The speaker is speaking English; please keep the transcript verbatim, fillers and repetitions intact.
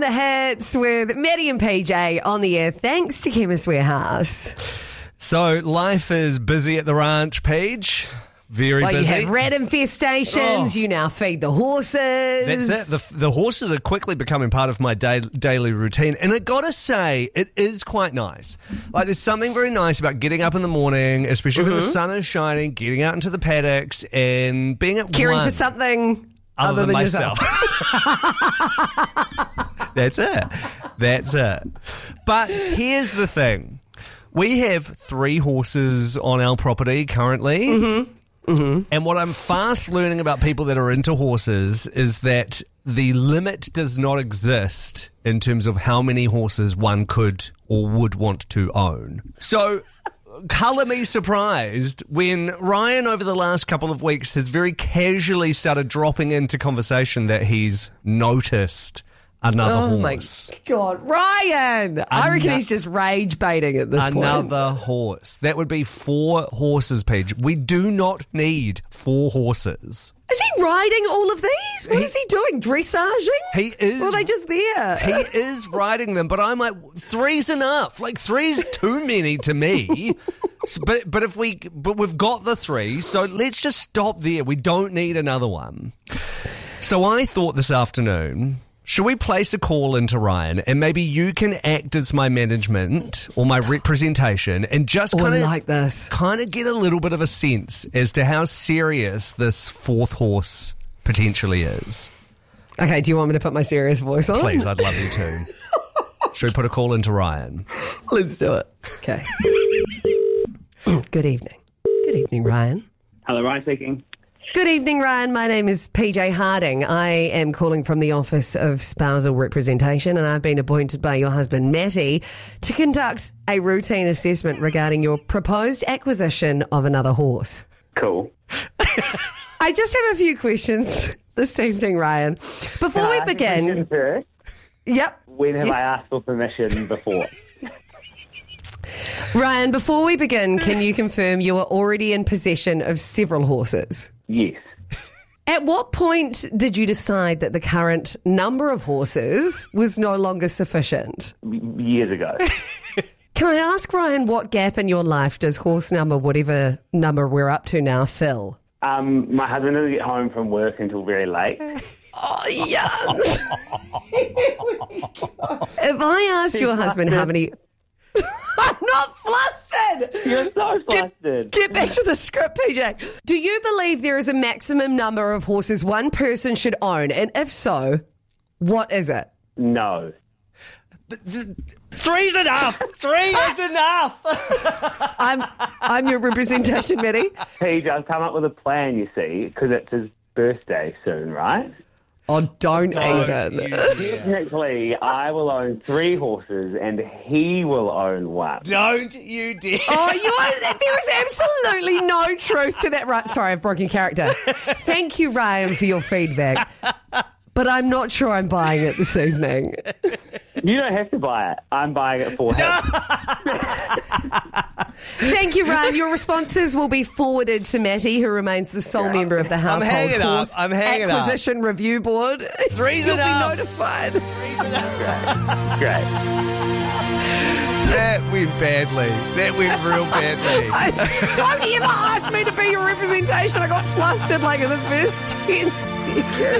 the hits with Maddie and P J on the air, thanks to Chemist Warehouse. So life is busy at the ranch, Paige. Very well, busy. You have rat infestations. Oh. You now feed the horses. That's it. The, the horses are quickly becoming part of my day, daily routine. And I gotta say, it is quite nice. Like, there's something very nice about getting up in the morning, especially mm-hmm. when the sun is shining, getting out into the paddocks and being at Caring one. for something Other, other than, than myself. That's it. That's it. But here's the thing. We have three horses on our property currently. Mm-hmm. Mm-hmm. And what I'm fast learning about people that are into horses is that the limit does not exist in terms of how many horses one could or would want to own. So, colour me surprised when Ryan over the last couple of weeks has very casually started dropping into conversation that he's noticed another oh horse. Oh my God, Ryan! An- I reckon he's just rage baiting at this another point. Another horse. That would be four horses, Paige. We do not need four horses. Is he riding all of these? What he, is he doing? Dressaging? He is. Or are they just there? He is riding them, but I'm like, three's enough. Like, three's too many to me. So, but but if we but we've got the three, so let's just stop there. We don't need another one. So I thought this afternoon, should we place a call into Ryan and maybe you can act as my management or my representation and just kind of oh, like this. kind of get a little bit of a sense as to how serious this fourth horse potentially is. Okay, do you want me to put my serious voice on? Please, I'd love you to. Should we put a call into Ryan? Let's do it. Okay. Good evening. Good evening, Ryan. Hello, Ryan speaking. Good evening, Ryan. My name is P J Harding. I am calling from the Office of Spousal Representation, and I've been appointed by your husband, Matty, to conduct a routine assessment regarding your proposed acquisition of another horse. Cool. I just have a few questions this evening, Ryan. Before Can we I ask a begin... question first? Yep. When have yes. I asked for permission before? Ryan, before we begin, can you confirm you are already in possession of several horses? Yes. At what point did you decide that the current number of horses was no longer sufficient? Years ago. Can I ask, Ryan, what gap in your life does horse number, whatever number we're up to now, fill? Um, my husband doesn't get home from work until very late. Oh, yes. If I asked your husband how many... I'm not flustered. You're so flustered. Get, get back to the script, P J. Do you believe there is a maximum number of horses one person should own? And if so, what is it? No. Three's enough. Three is enough. I'm I'm your representation, Matty. Paige, I've come up with a plan, you see, because it's his birthday soon, right? Oh, don't, Don't even. Technically, I will own three horses and he will own one. Don't you dare. Oh, you are, there is absolutely no truth to that. Right, sorry, I've broken character. Thank you, Ryan, for your feedback. But I'm not sure I'm buying it this evening. You don't have to buy it. I'm buying it for him. Thank you, Ryan. Your responses will be forwarded to Matty, who remains the sole Yeah. member of the Household hanging up. Horse I'm hanging up. Acquisition Review Board. Three's You'll enough. be notified. Three's enough. Great. That went badly. That went real badly. I, don't ever ask me to be your representation. I got flustered like in the first ten seconds.